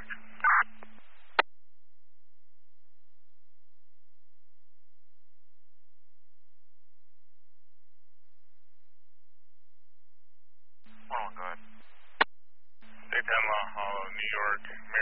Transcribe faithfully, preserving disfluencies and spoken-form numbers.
Oh, go ahead. Daytime Mile Hollow, New York,